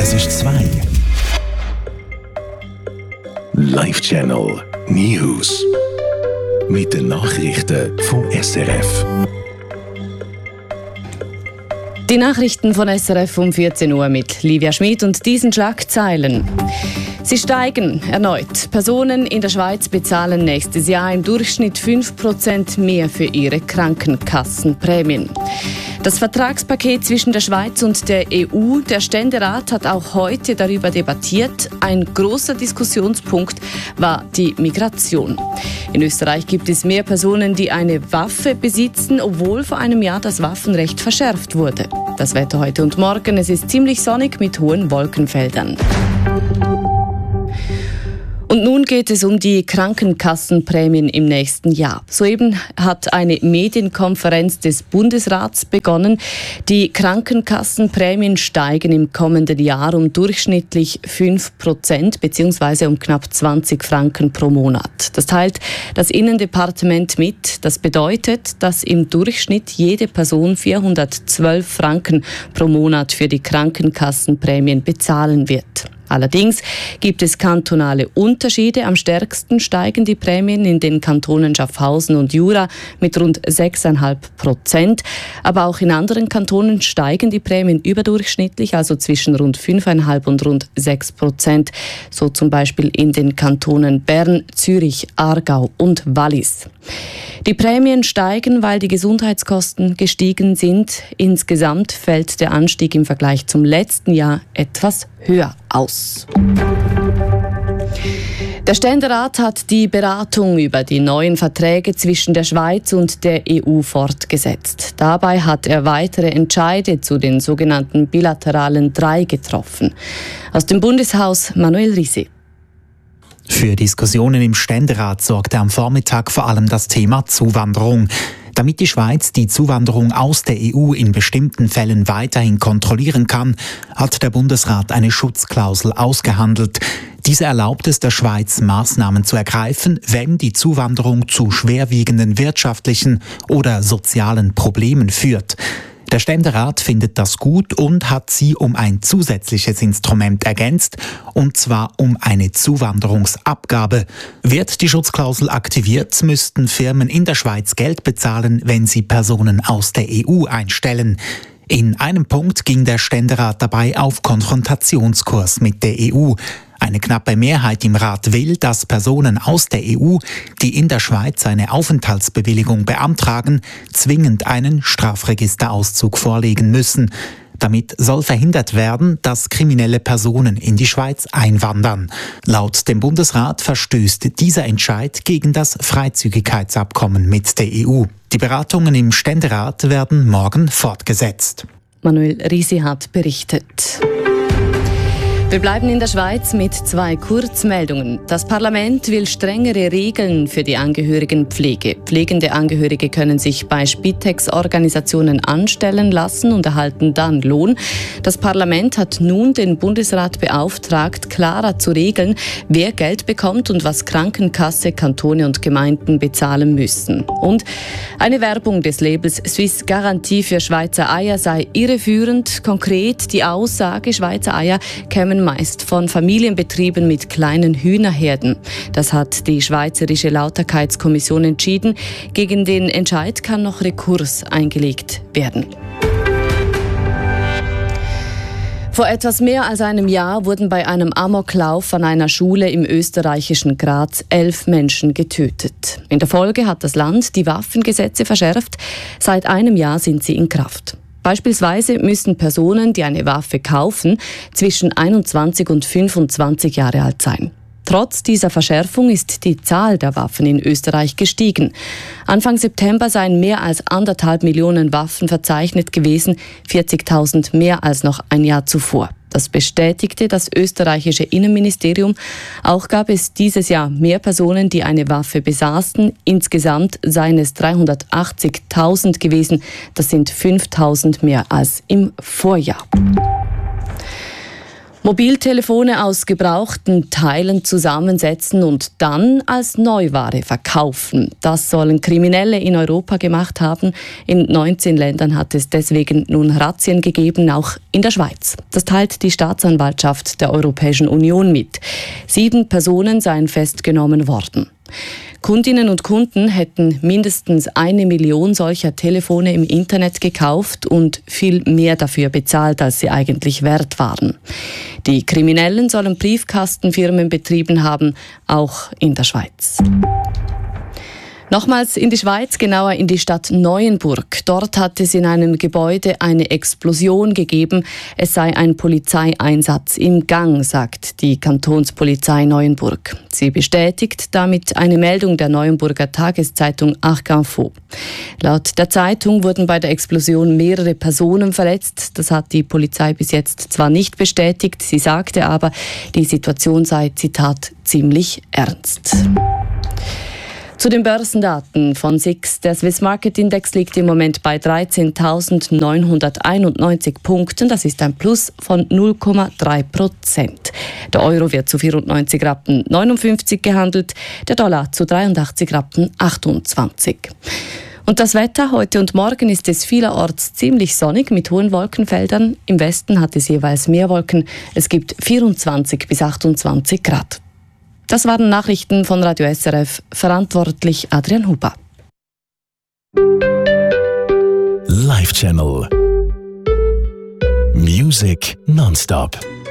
Es ist 2. Live Channel News. Mit den Nachrichten vom SRF. Die Nachrichten von SRF um 14 Uhr mit Livia Schmid und diesen Schlagzeilen. Sie steigen erneut. Personen in der Schweiz bezahlen nächstes Jahr im Durchschnitt 5% mehr für ihre Krankenkassenprämien. Das Vertragspaket zwischen der Schweiz und der EU, der Ständerat hat auch heute darüber debattiert. Ein großer Diskussionspunkt war die Migration. In Österreich gibt es mehr Personen, die eine Waffe besitzen, obwohl vor einem Jahr das Waffenrecht verschärft wurde. Das Wetter heute und morgen, es ist ziemlich sonnig mit hohen Wolkenfeldern. Und nun geht es um die Krankenkassenprämien im nächsten Jahr. Soeben hat eine Medienkonferenz des Bundesrats begonnen. Die Krankenkassenprämien steigen im kommenden Jahr um durchschnittlich 5% bzw. um knapp 20 Franken pro Monat. Das teilt das Innendepartement mit. Das bedeutet, dass im Durchschnitt jede Person 412 Franken pro Monat für die Krankenkassenprämien bezahlen wird. Allerdings gibt es kantonale Unterschiede. Am stärksten steigen die Prämien in den Kantonen Schaffhausen und Jura mit rund 6,5%. Aber auch in anderen Kantonen steigen die Prämien überdurchschnittlich, also zwischen rund 5,5% und rund 6%. So zum Beispiel in den Kantonen Bern, Zürich, Aargau und Wallis. Die Prämien steigen, weil die Gesundheitskosten gestiegen sind. Insgesamt fällt der Anstieg im Vergleich zum letzten Jahr etwas höher aus. Der Ständerat hat die Beratung über die neuen Verträge zwischen der Schweiz und der EU fortgesetzt. Dabei hat er weitere Entscheide zu den sogenannten bilateralen 3 getroffen. Aus dem Bundeshaus Manuel Risi. Für Diskussionen im Ständerat sorgte am Vormittag vor allem das Thema Zuwanderung. Damit die Schweiz die Zuwanderung aus der EU in bestimmten Fällen weiterhin kontrollieren kann, hat der Bundesrat eine Schutzklausel ausgehandelt. Diese erlaubt es der Schweiz, Maßnahmen zu ergreifen, wenn die Zuwanderung zu schwerwiegenden wirtschaftlichen oder sozialen Problemen führt. Der Ständerat findet das gut und hat sie um ein zusätzliches Instrument ergänzt, und zwar um eine Zuwanderungsabgabe. Wird die Schutzklausel aktiviert, müssten Firmen in der Schweiz Geld bezahlen, wenn sie Personen aus der EU einstellen. In einem Punkt ging der Ständerat dabei auf Konfrontationskurs mit der EU. Eine knappe Mehrheit im Rat will, dass Personen aus der EU, die in der Schweiz eine Aufenthaltsbewilligung beantragen, zwingend einen Strafregisterauszug vorlegen müssen. Damit soll verhindert werden, dass kriminelle Personen in die Schweiz einwandern. Laut dem Bundesrat verstößt dieser Entscheid gegen das Freizügigkeitsabkommen mit der EU. Die Beratungen im Ständerat werden morgen fortgesetzt. Manuel Risi hat berichtet. Wir bleiben in der Schweiz mit 2 Kurzmeldungen. Das Parlament will strengere Regeln für die Angehörigenpflege. Pflegende Angehörige können sich bei Spitex-Organisationen anstellen lassen und erhalten dann Lohn. Das Parlament hat nun den Bundesrat beauftragt, klarer zu regeln, wer Geld bekommt und was Krankenkasse, Kantone und Gemeinden bezahlen müssen. Und eine Werbung des Labels Swiss Garantie für Schweizer Eier sei irreführend. Konkret die Aussage, Schweizer Eier kämen meist von Familienbetrieben mit kleinen Hühnerherden. Das hat die Schweizerische Lauterkeitskommission entschieden. Gegen den Entscheid kann noch Rekurs eingelegt werden. Vor etwas mehr als einem Jahr wurden bei einem Amoklauf an einer Schule im österreichischen Graz 11 Menschen getötet. In der Folge hat das Land die Waffengesetze verschärft. Seit einem Jahr sind sie in Kraft. Beispielsweise müssen Personen, die eine Waffe kaufen, zwischen 21 und 25 Jahre alt sein. Trotz dieser Verschärfung ist die Zahl der Waffen in Österreich gestiegen. Anfang September seien mehr als 1,5 Millionen Waffen verzeichnet gewesen, 40.000 mehr als noch ein Jahr zuvor. Das bestätigte das österreichische Innenministerium. Auch gab es dieses Jahr mehr Personen, die eine Waffe besaßen. Insgesamt seien es 380.000 gewesen. Das sind 5.000 mehr als im Vorjahr. Mobiltelefone aus gebrauchten Teilen zusammensetzen und dann als Neuware verkaufen. Das sollen Kriminelle in Europa gemacht haben. In 19 Ländern hat es deswegen nun Razzien gegeben, auch in der Schweiz. Das teilt die Staatsanwaltschaft der Europäischen Union mit. 7 Personen seien festgenommen worden. Kundinnen und Kunden hätten mindestens 1 Million solcher Telefone im Internet gekauft und viel mehr dafür bezahlt, als sie eigentlich wert waren. Die Kriminellen sollen Briefkastenfirmen betrieben haben, auch in der Schweiz. Nochmals in die Schweiz, genauer in die Stadt Neuenburg. Dort hat es in einem Gebäude eine Explosion gegeben. Es sei ein Polizeieinsatz im Gang, sagt die Kantonspolizei Neuenburg. Sie bestätigt damit eine Meldung der Neuenburger Tageszeitung Arc Info. Laut der Zeitung wurden bei der Explosion mehrere Personen verletzt. Das hat die Polizei bis jetzt zwar nicht bestätigt, sie sagte aber, die Situation sei, Zitat, ziemlich ernst. Zu den Börsendaten von SIX. Der Swiss Market Index liegt im Moment bei 13.991 Punkten. Das ist ein Plus von 0,3%. Der Euro wird zu 94,59 Rappen gehandelt, der Dollar zu 83,28 Rappen. Und das Wetter heute und morgen ist es vielerorts ziemlich sonnig mit hohen Wolkenfeldern. Im Westen hat es jeweils mehr Wolken. Es gibt 24 bis 28 Grad. Das waren Nachrichten von Radio SRF, verantwortlich Adrian Huber. Live Channel. Music nonstop.